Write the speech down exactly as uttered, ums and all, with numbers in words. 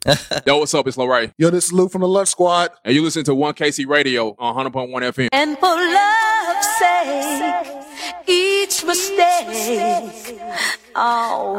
Yo, what's up? It's Lorray. Yo, this is Luke from the Lunch Squad. And you listen to one K C Radio on one hundred point one F M. And for love's sake, each mistake, oh,